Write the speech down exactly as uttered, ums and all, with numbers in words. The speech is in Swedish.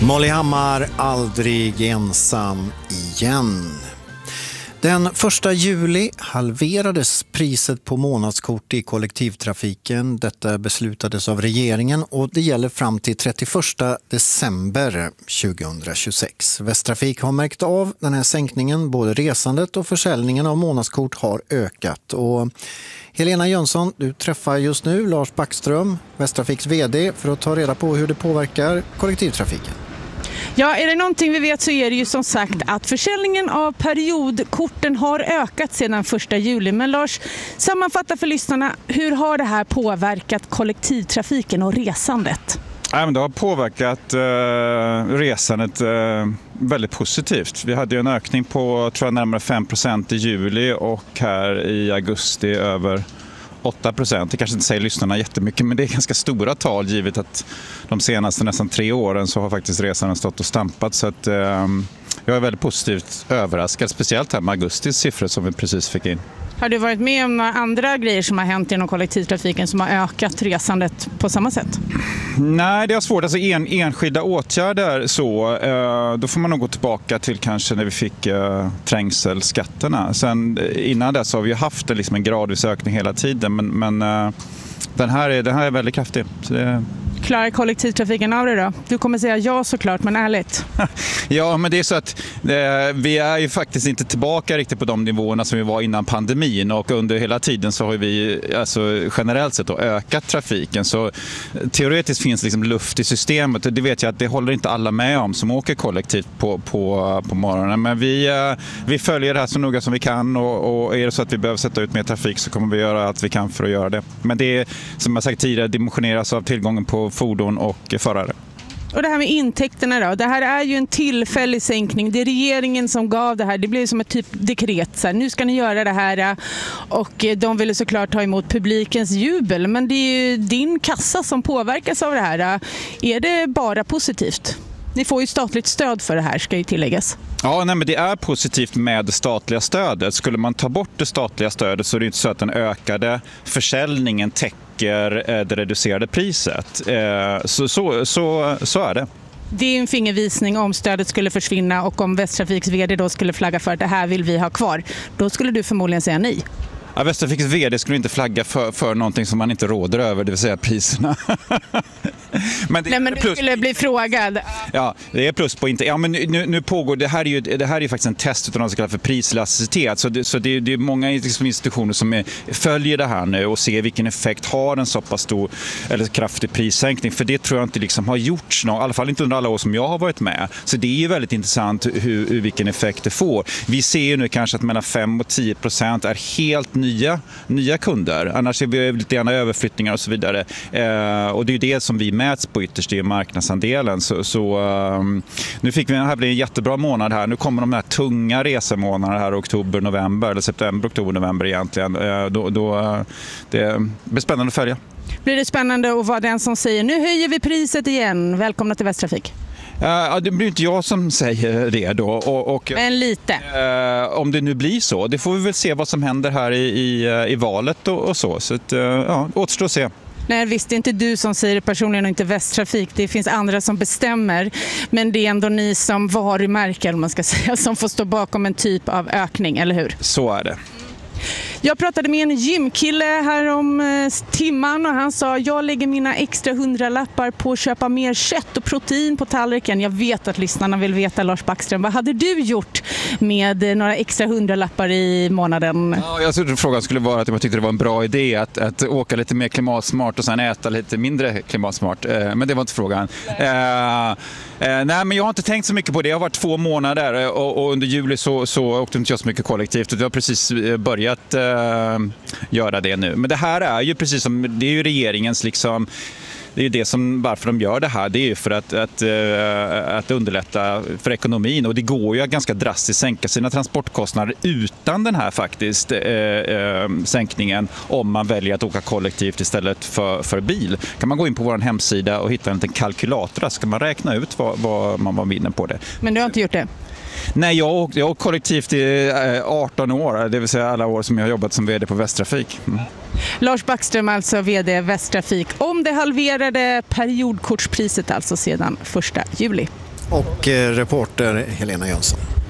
Molly Hammar, aldrig ensam igen. Den första juli halverades priset på månadskort i kollektivtrafiken. Detta beslutades av regeringen och det gäller fram till trettioförsta december tjugohundratjugosex. Västtrafik har märkt av den här sänkningen. Både resandet och försäljningen av månadskort har ökat. Och Helena Jönsson, du träffar just nu Lars Backström, Västtrafiks vd, för att ta reda på hur det påverkar kollektivtrafiken. Ja, är det någonting vi vet så är det ju som sagt att försäljningen av periodkorten har ökat sedan första juli. Men Lars, sammanfatta för lyssnarna, hur har det här påverkat kollektivtrafiken och resandet? Ja, men det har påverkat eh, resandet eh, väldigt positivt. Vi hade ju en ökning på tror jag, närmare fem procent i juli och här i augusti över åtta procent. Det kanske inte säger lyssnarna jättemycket, men det är ganska stora tal givet att de senaste nästan tre åren så har faktiskt resandet stått och stampat. Så att, eh, jag är väldigt positivt överraskad, speciellt här med augustis siffror som vi precis fick in. Har du varit med om några andra grejer som har hänt inom kollektivtrafiken som har ökat resandet på samma sätt? Nej, det är svårt. Alltså en, enskilda åtgärder så, eh, då får man nog gå tillbaka till kanske när vi fick eh, trängselskatterna. Sen innan dess har vi haft liksom en gradvis ökning hela tiden, men, men eh, den, här är, den här är väldigt kraftig. Så det... Klarar kollektivtrafiken av det då? Du kommer säga ja såklart, men ärligt. Ja, men det är så att eh, vi är ju faktiskt inte tillbaka riktigt på de nivåerna som vi var innan pandemin, och under hela tiden så har vi alltså, generellt sett då, ökat trafiken. Så teoretiskt finns liksom luft i systemet, och det vet jag att det håller inte alla med om som åker kollektivt på, på, på morgonen. Men vi, eh, vi följer det här så noga som vi kan, och, och är det så att vi behöver sätta ut mer trafik så kommer vi göra allt vi kan för att göra det. Men det är, som jag sagt tidigare, dimensioneras av tillgången på fordon och förare. Och det här med intäkterna då, det här är ju en tillfällig sänkning. Det är regeringen som gav det här, det blev som ett typ dekret. Så här, nu ska ni göra det här, och de ville såklart ta emot publikens jubel. Men det är ju din kassa som påverkas av det här. Är det bara positivt? Ni får ju statligt stöd för det här, ska ju tilläggas. Ja, nej, men det är positivt med det statliga stödet. Skulle man ta bort det statliga stödet så är det inte så att den ökade försäljningen täcker det reducerade priset. Så, så, så, så är det. Det är en fingervisning om stödet skulle försvinna, och om Västtrafiks vd då skulle flagga för att det här vill vi ha kvar. Då skulle du förmodligen säga nej. Ja, Västtrafiks vd skulle inte flagga för, för någonting som man inte råder över, det vill säga priserna. men det, Nej, men du plus, skulle bli frågad. Ja, det är plus på inte. Ja, men nu, nu pågår det här är ju det här är ju faktiskt en test utan något så kallat för priselasticitet. Så det, så det, det är många institutioner som är, följer det här nu och ser vilken effekt har en så pass stor eller kraftig prissänkning. För det tror jag inte liksom har gjorts någon, i alla fall inte under alla år som jag har varit med. Så det är ju väldigt intressant hur, hur vilken effekt det får. Vi ser ju nu kanske att mellan fem och tio procent är helt nya nya kunder. Annars är vi lite gärna överflyttningar och så vidare. Eh, och det är det som vi mäts på ytterst, det är marknadsandelen. Så, så um, nu fick vi, det här blir en jättebra månad här. Nu kommer de här tunga resemånaderna här, oktober, november, eller september, oktober, november egentligen. Eh, då, då, det blir spännande att följa. Blir det spännande att vara den som säger nu höjer vi priset igen. Välkomna till Västtrafik. Ja, det blir inte jag som säger det då. Och, och, Men lite. Eh, om det nu blir så. Det får vi väl se vad som händer här i, i, i valet och, och så. Så att, eh, ja, återstår att se. Nej, visst, det är inte du som säger det personligen och inte Västtrafik. Det finns andra som bestämmer. Men det är ändå ni som varumärken, om man ska säga, som får stå bakom en typ av ökning, eller hur? Så är det. Jag pratade med en gymkille här om eh, timman och han sa jag lägger mina extra hundralappar på att köpa mer kött och protein på tallriken. Jag vet att lyssnarna vill veta, Lars Backström, vad hade du gjort med eh, några extra hundralappar i månaden? Ja, jag trodde frågan skulle vara att jag tyckte det var en bra idé att, att åka lite mer klimatsmart och sen äta lite mindre klimatsmart. Eh, men det var inte frågan. Eh, Eh, nej, men jag har inte tänkt så mycket på det. Jag har varit två månader och, och under juli så, så åkte inte jag så mycket kollektivt. Jag har precis börjat eh, göra det nu. Men det här är ju precis som, det är ju regeringens liksom, det är ju det som, varför de gör det här, det är ju för att, att, att underlätta för ekonomin, och det går ju att ganska drastiskt sänka sina transportkostnader utan den här faktiskt eh, eh, sänkningen om man väljer att åka kollektivt istället för, för bil. Kan man gå in på vår hemsida och hitta en liten kalkylator så kan man räkna ut vad, vad man vinner på det. Men du har inte gjort det? Nej, jag har jag kollektivt i arton år, det vill säga alla år som jag har jobbat som vd på Västtrafik. Mm. Lars Backström, alltså vd Västtrafik, om det halverade periodkortspriset alltså sedan första juli. Och reporter Helena Jönsson.